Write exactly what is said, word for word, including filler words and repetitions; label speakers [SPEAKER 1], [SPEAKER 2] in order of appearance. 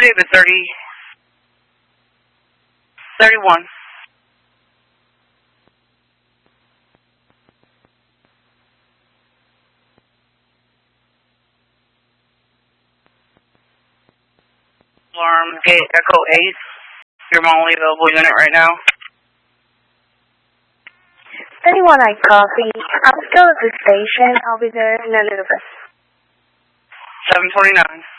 [SPEAKER 1] David, thirty, thirty-one. Alarm eight, Echo eight. Your only available unit right now.
[SPEAKER 2] thirty-one, I copy. I'll go to the station. I'll be there in a little bit.
[SPEAKER 1] seven forty-nine.